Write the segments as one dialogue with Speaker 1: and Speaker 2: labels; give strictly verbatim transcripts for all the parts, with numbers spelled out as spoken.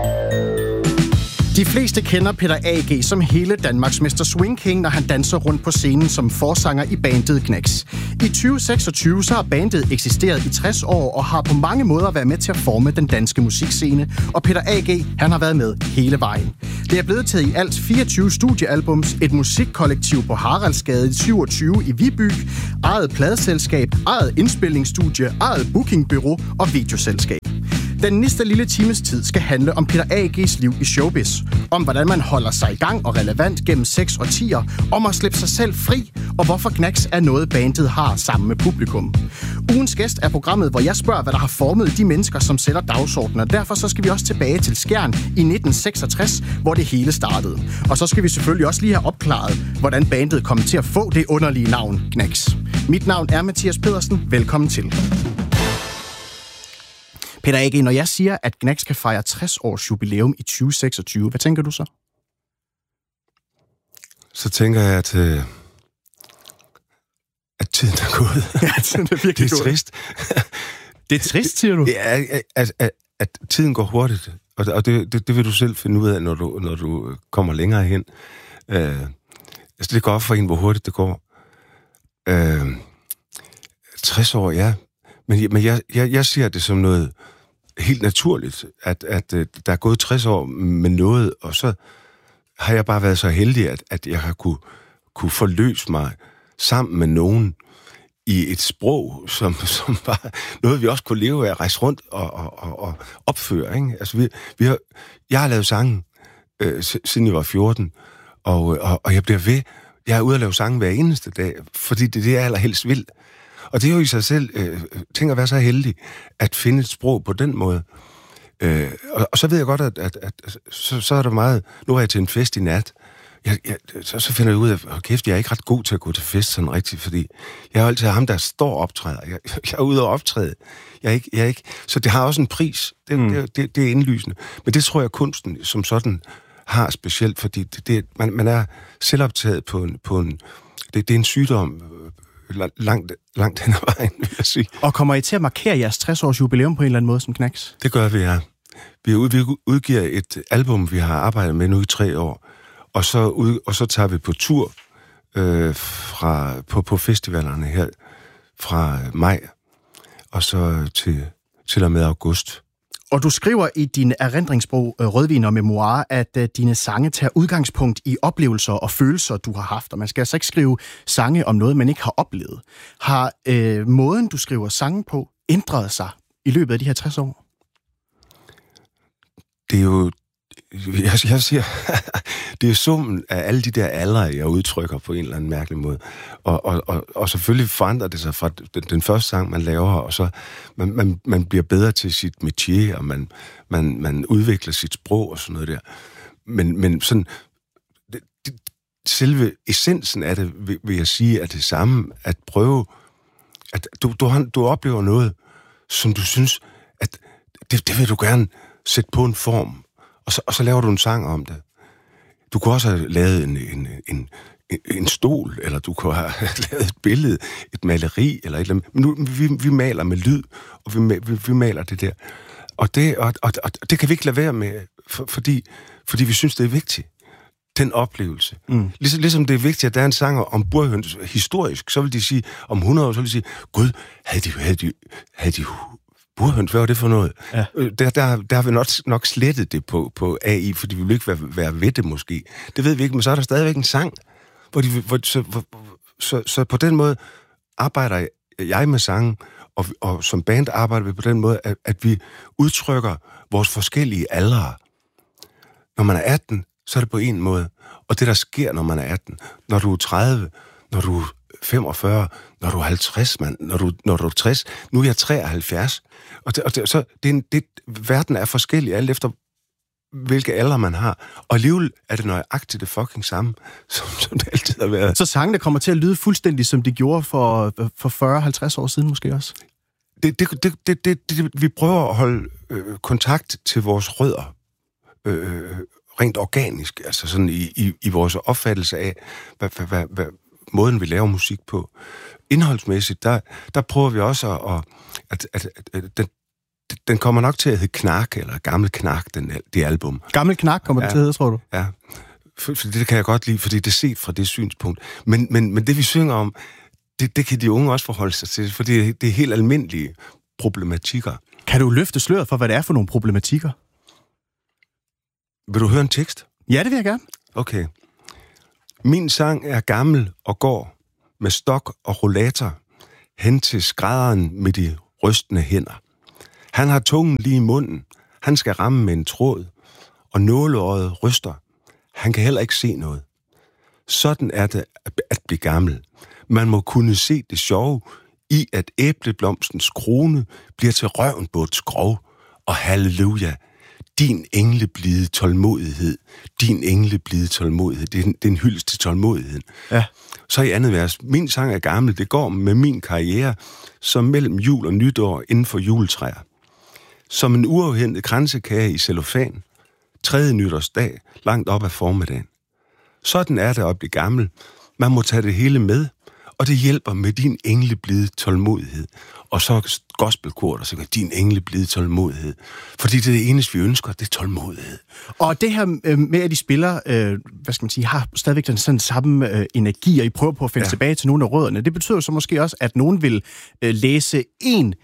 Speaker 1: De fleste kender Peter A G som hele Danmarks mester Swing King, når han danser rundt på scenen som forsanger i bandet Gnags. I tyve seksogtyve så har bandet eksisteret i tres år og har på mange måder været med til at forme den danske musikscene, og Peter A G, han har været med hele vejen. Det er blevet til i alt fireogtyve studiealbums, et musikkollektiv på Haraldsgade syvogtyve i Viby, eget pladeselskab, eget indspilningsstudie, eget bookingbureau og videoselskab. Den næste lille times tid skal handle om Peter A G's liv i showbiz. Om hvordan man holder sig i gang og relevant gennem seks årtier. Om at slippe sig selv fri. Og hvorfor Gnags er noget, bandet har sammen med publikum. Ugens gæst er programmet, hvor jeg spørger, hvad der har formet de mennesker, som sætter dagsordenen. Derfor så skal vi også tilbage til Skjern i nitten seksogtres, hvor det hele startede. Og så skal vi selvfølgelig også lige have opklaret, hvordan bandet kom til at få det underlige navn Gnags. Mit navn er Mathias Pedersen. Velkommen til. Peter A G, når jeg siger, at Gnags kan fejre tres års jubilæum i tyve seksogtyve, hvad tænker du så?
Speaker 2: Så tænker jeg, at, øh, at tiden er gået.
Speaker 1: Ja, tiden er virkelig
Speaker 2: det er trist.
Speaker 1: Det er trist, siger du?
Speaker 2: Ja, at, at, at tiden går hurtigt, og, og det, det, det vil du selv finde ud af, når du, når du kommer længere hen. Øh, altså, det går op for en, hvor hurtigt det går. Øh, tres år, ja. Men, men jeg, jeg, jeg ser det som noget helt naturligt, at, at, at der er gået tres år med noget, og så har jeg bare været så heldig, at, at jeg har kunne, kunne forløse mig sammen med nogen i et sprog, som, som var noget, vi også kunne leve af at rejse rundt og, og, og, og opføre. Ikke? Altså, vi, vi har, jeg har lavet sange, øh, siden jeg var fjorten, og, og, og jeg bliver ved. Jeg er ude at lave sange hver eneste dag, fordi det er det, jeg allerhelst vil. Og det er jo i sig selv, øh, tænk at være så heldig, at finde et sprog på den måde. Øh, og, og så ved jeg godt, at, at, at så, så er der meget... Nu er jeg til en fest i nat. Jeg, jeg, så, så finder jeg ud af, at kæft, jeg er ikke ret god til at gå til fest sådan rigtigt, fordi jeg er altid ham, der står og optræder. Jeg, jeg er ude og optræde. Jeg er ikke, jeg er ikke, så det har også en pris. Det, mm. det, det, det er indlysende. Men det tror jeg, kunsten som sådan har specielt, fordi det, det, man, man er selvoptaget på en... På en det, det er en sygdom... Langt, langt hen ad vejen, vil jeg sige.
Speaker 1: Og kommer I til at markere jeres tres års jubilæum på en eller anden måde som Gnags?
Speaker 2: Det gør vi, ja. Vi, ud, vi udgiver et album, vi har arbejdet med nu i tre år, og så, ud, og så tager vi på tur øh, fra, på, på festivalerne her fra maj, og så til, til og med august.
Speaker 1: Og du skriver i din erindringsbog Rødvin og Memoir, at uh, dine sange tager udgangspunkt i oplevelser og følelser, du har haft. Og man skal altså ikke skrive sange om noget, man ikke har oplevet. Har uh, måden, du skriver sange på, ændret sig i løbet af de her tres år?
Speaker 2: Det er jo... Jeg, jeg siger, det er summen af alle de der aldre, jeg udtrykker på en eller anden mærkelig måde. Og, og, og, og selvfølgelig forandrer det sig fra den, den første sang, man laver, og så man, man, man bliver bedre til sit métier, og man, man, man udvikler sit sprog og sådan noget der. Men, men sådan, det, det, selve essensen af det, vil, vil jeg sige, er det samme, at prøve, at du, du, du oplever noget, som du synes, at det, det vil du gerne sætte på en form. Og så, og så laver du en sang om det. Du kunne også have lavet en, en, en, en stol, eller du kunne have lavet et billede, et maleri, eller et eller andet. Men nu, vi, vi maler med lyd, og vi, vi, vi maler det der. Og det, og, og, og det kan vi ikke lade være med, for, fordi, fordi vi synes, det er vigtigt. Den oplevelse. Mm. Ligesom, ligesom det er vigtigt, at der er en sang om burhøns historisk, så vil de sige, om hundrede år, så vil de sige, gud, havde de, havde de, havde de burhøns, hvad var det for noget? Ja. Der, der, der har vi nok, nok slettet det på, på A I, fordi vi vil ikke være, være ved det måske. Det ved vi ikke, men så er der stadigvæk en sang, hvor de, hvor, så, hvor, så, så på den måde arbejder jeg med sangen, og, og som band arbejder vi på den måde, at, at vi udtrykker vores forskellige aldre. Når man er atten, så er det på en måde, og det der sker, når man er atten, når du er tredive, når du er femogfyrre, når du er halvtreds, mand, når du, når du er tres, nu er jeg treoghalvfjerds. Og, det, og det, så det er en, det, verden er forskellig, alt efter hvilke alder man har. Og alligevel er det nøjagtigt det fucking samme, som, som det altid har været.
Speaker 1: Så sangene kommer til at lyde fuldstændig, som de gjorde for, for fyrre til halvtreds år siden måske også?
Speaker 2: Det, det, det, det, det, det, vi prøver at holde øh, kontakt til vores rødder, øh, rent organisk, altså sådan i, i, i vores opfattelse af, hvad, hvad, hvad, hvad måden vi laver musik på. Indholdsmæssigt, der, der prøver vi også at, at, at, at, at den, den kommer nok til at hedde Knak, eller Gammel Knak, den, det album.
Speaker 1: Gammel Knak kommer ja, det til at hedde, tror du?
Speaker 2: Ja, for, for det kan jeg godt lide, fordi det er set fra det synspunkt. Men, men, men det, vi synger om, det, det kan de unge også forholde sig til, for det, det er helt almindelige problematikker.
Speaker 1: Kan du løfte sløret for, hvad det er for nogle problematikker?
Speaker 2: Vil du høre en tekst?
Speaker 1: Ja, det vil jeg gerne.
Speaker 2: Okay. Min sang er gammel og går med stok og rollator hen til skrædderen med de rystende hænder. Han har tungen lige i munden. Han skal ramme med en tråd, og nåleøjet ryster. Han kan heller ikke se noget. Sådan er det at blive gammel. Man må kunne se det sjove i, at æbleblomstens krone bliver til røven på et skrov. Og halleluja, din engleblide tålmodighed, din engleblide tålmodighed, det er en, det er en hyldest til tålmodigheden.
Speaker 1: Ja.
Speaker 2: Så i andet vers, min sang er gammel, det går med min karriere, som mellem jul og nytår inden for juletræer. Som en uafhentet kransekage i cellofan, tredje nytårsdag, langt op ad formiddagen. Sådan er det at blive gammel. Man må tage det hele med, og det hjælper med din engleblide tålmodighed. Og så gospelkor, der synger, din engleblide tålmodighed. Fordi det er det eneste, vi ønsker, det er tålmodighed.
Speaker 1: Og det her øh, med, at de spiller, øh, hvad skal man sige, har stadigvæk den sådan samme øh, energi, og I prøver på at finde ja. tilbage til nogle af rødderne. Det betyder så måske også, at nogen vil øh, læse en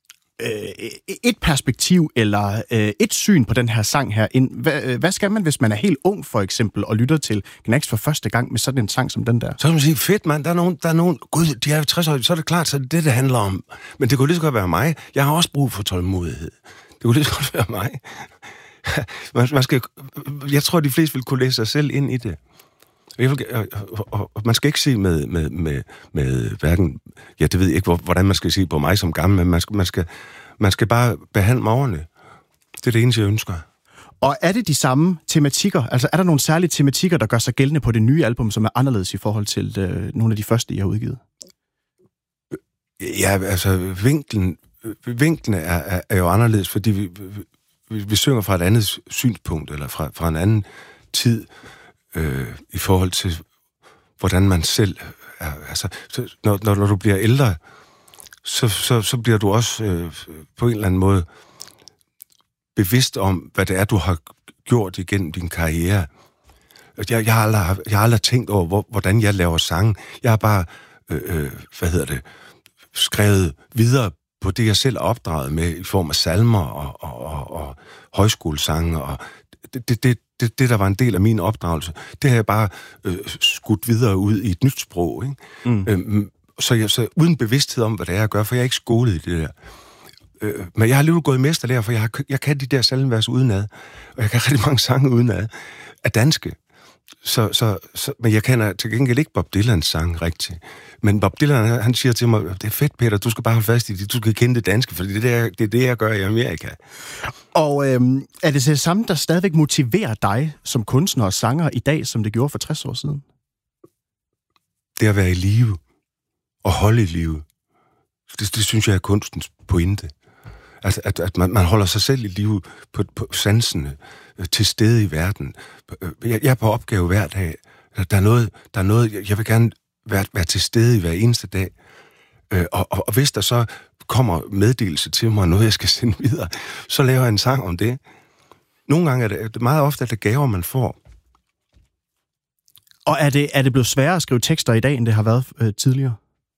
Speaker 1: et perspektiv eller øh, et syn på den her sang her. Hvad, hvad skal man, hvis man er helt ung, for eksempel, og lytter til Gnags for første gang med sådan en sang som den der?
Speaker 2: Så kan man sige, fedt mand, der er nogen, der er nogen, gud, de er tres år, så er det klart, så er det det, det handler om. Men det kunne lige så godt være mig. Jeg har også brug for tålmodighed. Det kunne lige så godt være mig. man, man skal, jeg tror, de fleste vil kunne læse sig selv ind i det. Jeg vil, og, og, og man skal ikke se med, med, med, med hverken, ja, det ved jeg ikke, hvordan man skal se på mig som gammel, men man skal, man skal, man skal bare behandle mig ordentligt. Det er det eneste, jeg ønsker.
Speaker 1: Og er det de samme tematikker? Altså er der nogle særlige tematikker, der gør sig gældende på det nye album, som er anderledes i forhold til øh, nogle af de første, I har udgivet?
Speaker 2: Ja, altså vinklen, vinklen er, er, er jo anderledes, fordi vi, vi, vi synger fra et andet synspunkt, eller fra, fra en anden tid, Øh, i forhold til, hvordan man selv er. Altså, så, når, når, når du bliver ældre, så, så, så bliver du også øh, på en eller anden måde bevidst om, hvad det er, du har gjort igennem din karriere. Jeg, jeg, har, aldrig, jeg har aldrig tænkt over, hvor, hvordan jeg laver sange. Jeg har bare, øh, øh, hvad hedder det, skrevet videre på det, jeg selv er opdraget med, i form af salmer og, og, og, og højskolesange, og det, det, det Det, det, der var en del af min opdragelse, det har jeg bare øh, skudt videre ud i et nyt sprog. Ikke? Mm. Øhm, så, jeg, så uden bevidsthed om, hvad det er, jeg gør, for jeg er ikke skolet i det der. Øh, men jeg har alligevel gået mesterlærer, for jeg, har, jeg kan de der salmevers udenad, og jeg kan rigtig mange sange udenad af danske. Så, så, så, men jeg kender til gengæld ikke Bob Dylans sang rigtigt. Men Bob Dylan, han siger til mig, det er fedt, Peter, du skal bare holde fast i det, du skal kende det danske, for det er det, det, er det jeg gør i Amerika.
Speaker 1: Og øhm, er det det samme, der stadigvæk motiverer dig som kunstner og sanger i dag, som det gjorde for tres år siden?
Speaker 2: Det at være i live og holde i live, det, det synes jeg er kunstens pointe. At, at, at man, man holder sig selv i live på, på sansene, til stede i verden. Jeg, jeg er på opgave hver dag. Der er noget, der er noget jeg vil gerne være, være til stede i hver eneste dag. Og, og, og hvis der så kommer meddelelse til mig, noget jeg skal sende videre, så laver jeg en sang om det. Nogle gange er det meget ofte, at det gaver, man får.
Speaker 1: Og er det, er det blevet sværere at skrive tekster i dag, end det har været øh, tidligere?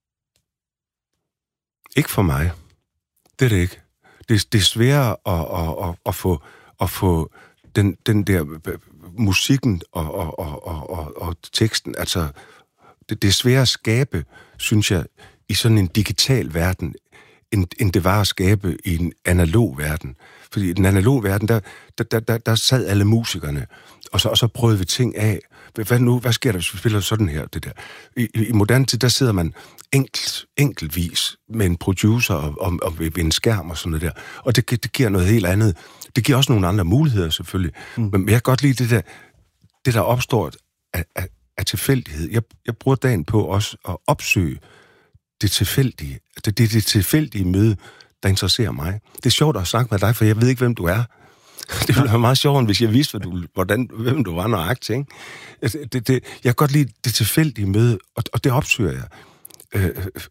Speaker 2: Ikke for mig. Det er det ikke. Det, det er sværere at, at, at, at, få, at få den, den der musikken og, og, og, og, og teksten, altså det, det er sværere at skabe, synes jeg, i sådan en digital verden, end, end det var at skabe i en analog verden. Fordi i den analog verden, der, der, der, der sad alle musikerne, og så, og så prøvede vi ting af. Hvad nu? Hvad sker der, hvis vi spiller sådan her, det der? I, i moderne tid, der sidder man enkelt, enkeltvis med en producer og, og, og ved en skærm og sådan noget der. Og det, det giver noget helt andet. Det giver også nogle andre muligheder, selvfølgelig. Mm. Men jeg kan godt lide det der, det der opstår af, af, af tilfældighed. Jeg, jeg bruger dagen på også at opsøge det tilfældige. Det, det, det tilfældige møde, der interesserer mig. Det er sjovt at snakke med dig, for jeg ved ikke, hvem du er. Det ville være meget sjovt, hvis jeg vidste, du, hvordan, hvem du var nøjagtig, ikke? Det, det, jeg kan godt lide det tilfældige møde, og, og det opsøger jeg. Øh,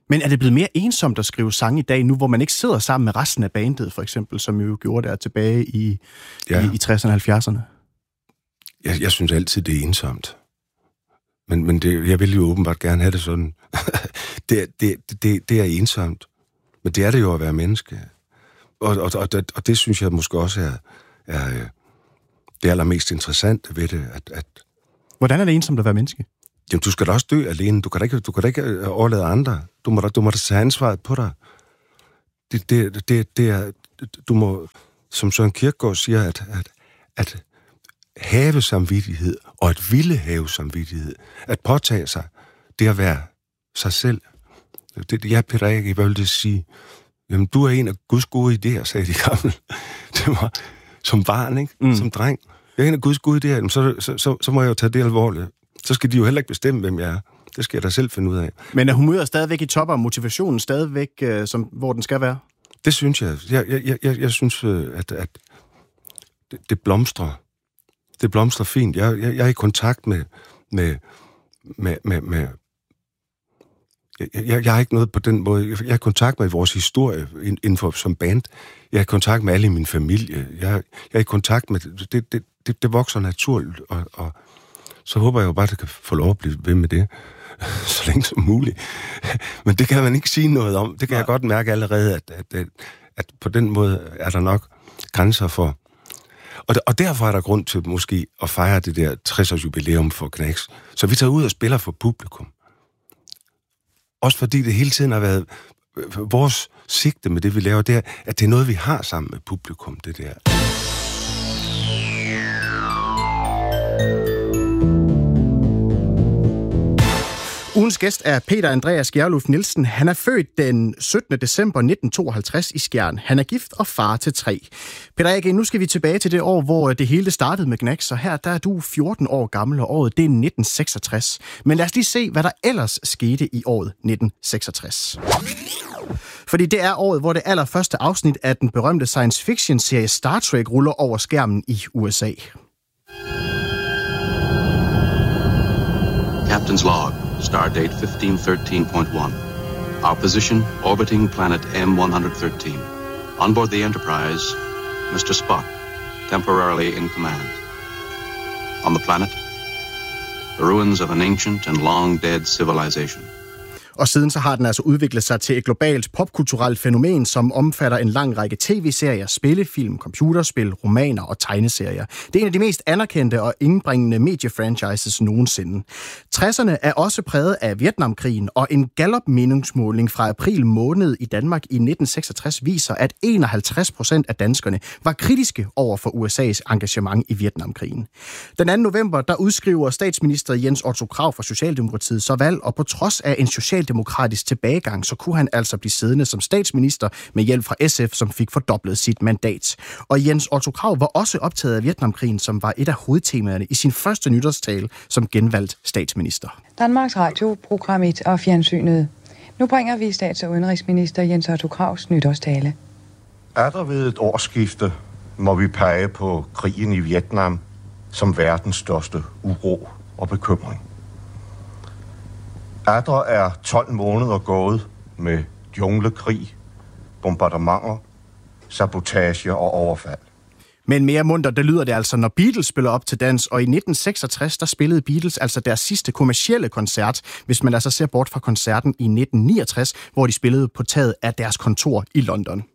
Speaker 1: Men er det blevet mere ensomt at skrive sange i dag, nu hvor man ikke sidder sammen med resten af bandet, for eksempel, som jo gjorde der tilbage i, ja. i, i tresserne og halvfjerdserne?
Speaker 2: Jeg, jeg synes altid, det er ensomt. Men, men det, jeg vil jo åbenbart gerne have det sådan. det, det, det, det er ensomt. Men det er det jo at være menneske. Og, og, og, og det synes jeg måske også er, er det allermest interessante ved det. At, at
Speaker 1: Hvordan er det ensomt at være menneske?
Speaker 2: Jamen, du skal da også dø alene. Du kan da ikke, du kan da ikke overlade andre. Du må da, du må da tage ansvaret på dig. Det, det, det, det er, du må, som Søren Kierkegaard siger, at, at, at have samvittighed, og at ville have samvittighed, at påtage sig, det at være sig selv. Det, jeg, Peter A G, hvad vil det sige? Jamen, du er en af Guds gode idéer, sagde de gamle. Det var som barn, ikke? Mm. Som dreng. Jeg er en af Guds gode idéer, så, så, så, så må jeg jo tage det alvorligt. Så skal de jo heller ikke bestemme, hvem jeg er. Det skal jeg da selv finde ud af.
Speaker 1: Men er humøret stadigvæk i top, og motivationen stadigvæk, øh, som, hvor den skal være?
Speaker 2: Det synes jeg. Jeg, jeg, jeg, jeg synes, at, at det, det blomstrer. Det blomstrer fint. Jeg, jeg, jeg er i kontakt med... med, med, med, med jeg, jeg, jeg har ikke noget på den måde. Jeg er i kontakt med vores historie inden for som band. Jeg er i kontakt med alle i min familie. Jeg, jeg er i kontakt med... Det, det, det, det vokser naturligt, og... og så håber jeg jo bare, at det kan få lov at blive ved med det, så længe som muligt. Men det kan man ikke sige noget om. Det kan ja. jeg godt mærke allerede, at, at, at, at på den måde er der nok grænser for. Og, og derfor er der grund til måske at fejre det der tres-års jubilæum for Knacks. Så vi tager ud og spiller for publikum. Også fordi det hele tiden har været vores sigte med det, vi laver, det er, at det er noget, vi har sammen med publikum, det der.
Speaker 1: Ugens gæst er Peter Andreas Gjerluf Nielsen. Han er født den syttende december nitten tooghalvtreds i Skjern. Han er gift og far til tre. Peter A G, nu skal vi tilbage til det år, hvor det hele startede med Knacks, og her der er du fjorten år gammel, og året det er nitten seksogtres. Men lad os lige se, hvad der ellers skete i året nitten seksogtres. Fordi det er året, hvor det allerførste afsnit af den berømte science fiction-serie Star Trek ruller over skærmen i U S A.
Speaker 3: Captain's log. Stardate fifteen thirteen point one. Our position, orbiting planet M one thirteen. On board the Enterprise, Mister Spock, temporarily in command. On the planet, the ruins of an ancient and long-dead civilization.
Speaker 1: Og siden så har den altså udviklet sig til et globalt popkulturelt fænomen, som omfatter en lang række tv-serier, spillefilm, computerspil, romaner og tegneserier. Det er en af de mest anerkendte og indbringende mediefranchises nogensinde. tresserne er også præget af Vietnamkrigen, og en Gallup-meningsmåling fra april måned i Danmark i nitten seksogtres viser, at enoghalvtreds procent af danskerne var kritiske over for U S A's engagement i Vietnamkrigen. Den anden november, der udskriver statsminister Jens Otto Krag fra Socialdemokratiet så valg, og på trods af en social demokratisk tilbagegang, så kunne han altså blive siddende som statsminister med hjælp fra S F, som fik fordoblet sit mandat. Og Jens Otto Krag var også optaget af Vietnamkrigen, som var et af hovedtemaerne i sin første nytårstale som genvalgt statsminister.
Speaker 4: Danmarks Radio, Program et og Fjernsynet. Nu bringer vi stats- og udenrigsminister Jens Otto Krags nytårstale.
Speaker 5: Er der ved et årsskifte, må vi pege på krigen i Vietnam som verdens største uro og bekymring. Atter er tolv måneder gået med junglekrig, bombardementer, sabotage og overfald.
Speaker 1: Men mere munter, det lyder det altså, når Beatles spiller op til dans, og i nitten seksogtres, der spillede Beatles altså deres sidste kommercielle koncert, hvis man altså ser bort fra koncerten i nitten niogtres, hvor de spillede på taget af deres kontor i London.